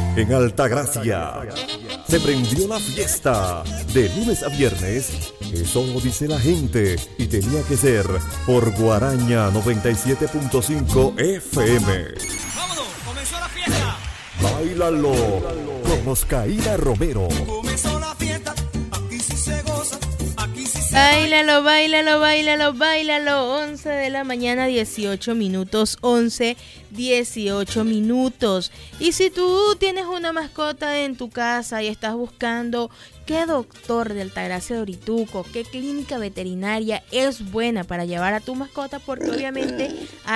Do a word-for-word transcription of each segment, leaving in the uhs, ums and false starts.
En Altagracia se prendió la fiesta de lunes a viernes. Eso lo dice la gente y tenía que ser por Guaraña noventa y siete punto cinco F M. ¡Vámonos! ¡Comenzó la fiesta! Báilalo con Oscaína Romero. Comenzó la fiesta, aquí sí se goza, aquí sí se Báilalo, báilalo, báilalo, báilalo. once de la mañana, dieciocho minutos. once, dieciocho minutos. Y si tú tienes una mascota en tu casa y estás buscando qué doctor de Altagracia de Orituco, qué clínica veterinaria es buena para llevar a tu mascota, porque obviamente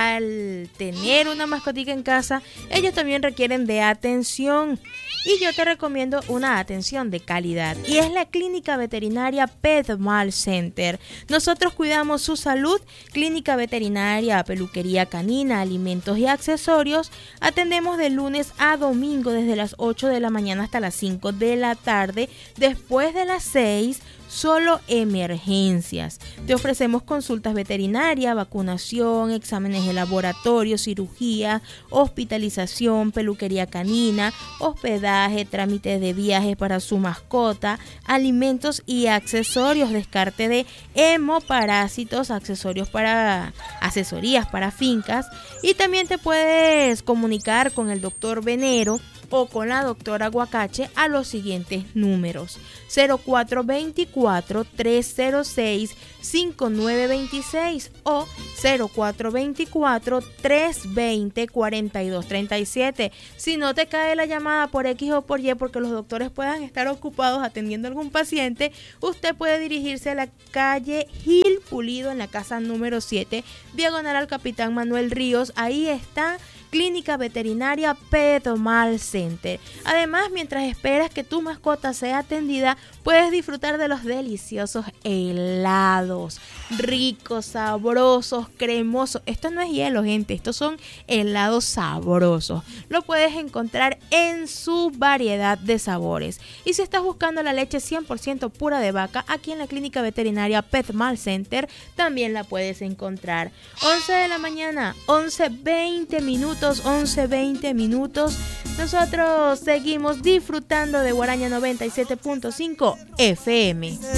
al tener una mascotica en casa, ellos también requieren de atención. Y yo te recomiendo una atención de calidad, y es la clínica veterinaria Petmal Center. Nosotros cuidamos su salud. Clínica veterinaria, peluquería canina, alimentos y accesorios. Atendemos de lunes a domingo desde las ocho de la mañana hasta las cinco de la tarde. Después de las seis, solo emergencias. Te ofrecemos consultas veterinarias, vacunación, exámenes de laboratorio, cirugía, hospitalización, peluquería canina, hospedaje, trámites de viajes para su mascota, alimentos y accesorios, descarte de hemoparásitos, accesorios para asesorías para fincas. Y también te puedes comunicar con el doctor Venero o con la doctora Guacache a los siguientes números: cero cuatro veinticuatro, tres cero seis, cinco nueve veintiséis o cero cuatro veinticuatro, tres veinte, cuarenta y dos treinta y siete. Si no te cae la llamada por X o por Y porque los doctores puedan estar ocupados atendiendo a algún paciente, usted puede dirigirse a la calle Gil Pulido en la casa número siete, diagonal al Capitán Manuel Ríos. Ahí está Clínica Veterinaria Petmal Center. Además, mientras esperas que tu mascota sea atendida, puedes disfrutar de los deliciosos helados, ricos, sabrosos, cremosos. Esto no es hielo, gente, estos son helados sabrosos. Lo puedes encontrar en su variedad de sabores. Y si estás buscando la leche cien por ciento pura de vaca, aquí en la Clínica Veterinaria Petmal Center también la puedes encontrar. once de la mañana, once veinte minutos. once veinte minutos. Nosotros seguimos disfrutando de Guaraña noventa y siete punto cinco F M.